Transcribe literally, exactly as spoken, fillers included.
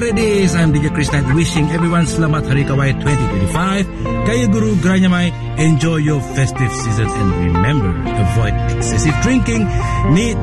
ladies, I'm D J Chris Knight wishing everyone Selamat Hari Kawai twenty twenty-five. Kaya Guru Granyamai, enjoy your festive season and remember, avoid excessive drinking. Need